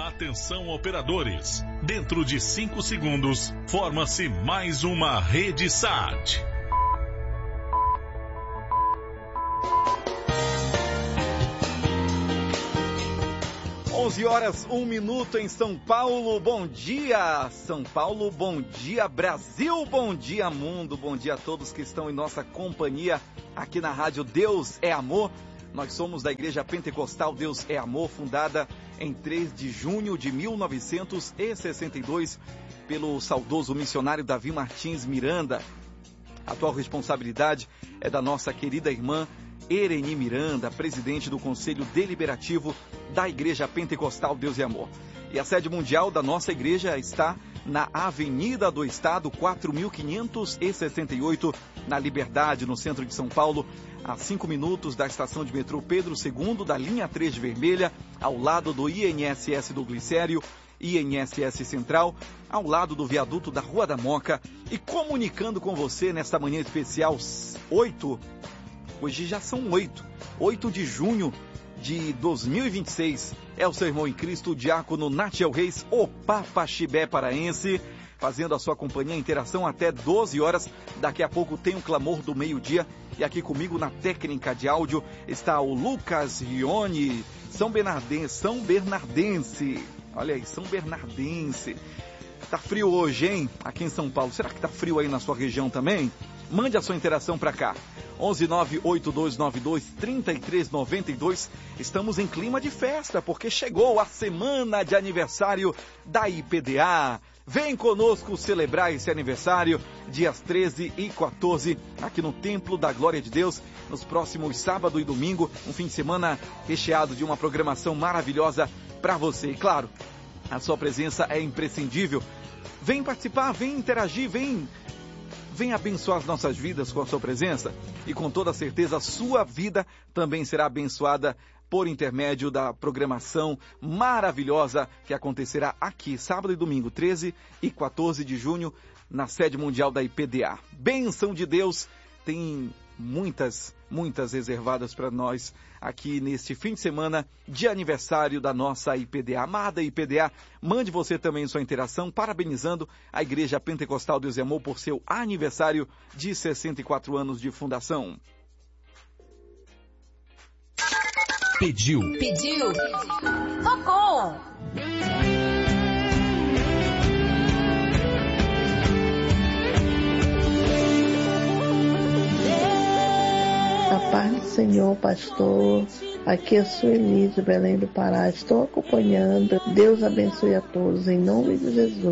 Atenção, operadores. Dentro de 5 segundos, forma-se mais uma rede SAT. 11h01 em São Paulo. Bom dia, São Paulo. Bom dia, Brasil. Bom dia, mundo. Bom dia a todos que estão em nossa companhia aqui na rádio Deus é Amor. Nós somos da Igreja Pentecostal Deus é Amor, fundada em 3 de junho de 1962 pelo saudoso missionário Davi Martins Miranda. A atual responsabilidade é da nossa querida irmã Ereni Miranda, presidente do Conselho Deliberativo da Igreja Pentecostal Deus e Amor. E a sede mundial da nossa igreja está na Avenida do Estado, 4568, na Liberdade, no centro de São Paulo, a 5 minutos da estação de metrô Pedro II, da linha 3 de Vermelha, ao lado do INSS do Glicério, INSS Central, ao lado do viaduto da Rua da Moca, e comunicando com você nesta manhã especial 8, hoje já são 8 de junho de 2026, é o seu irmão em Cristo, o diácono Natiel Reis, o Papa Chibé paraense, fazendo a sua companhia, interação até 12 horas, daqui a pouco tem o clamor do meio-dia, e aqui comigo na técnica de áudio está o Lucas Rione, São Bernardense, olha aí, São Bernardense. Tá frio hoje, hein? Aqui em São Paulo. Será que tá frio aí na sua região também? Mande a sua interação para cá. 11982923392. Estamos em clima de festa, porque chegou a semana de aniversário da IPDA. Vem conosco celebrar esse aniversário, dias 13 e 14, aqui no Templo da Glória de Deus, nos próximos sábado e domingo, um fim de semana recheado de uma programação maravilhosa para você. E claro, a sua presença é imprescindível. Vem participar, vem interagir, vem abençoar as nossas vidas com a sua presença, e com toda certeza a sua vida também será abençoada por intermédio da programação maravilhosa que acontecerá aqui, sábado e domingo, 13 e 14 de junho, na sede mundial da IPDA. Bênção de Deus, tem muitas reservadas para nós aqui neste fim de semana de aniversário da nossa IPDA. Amada IPDA, mande você também sua interação, parabenizando a Igreja Pentecostal Deus e Amor por seu aniversário de 64 anos de fundação. Pediu. Tocou. A paz do Senhor, pastor. Aqui é a Sueli de Belém do Pará. Estou acompanhando. Deus abençoe a todos, em nome de Jesus.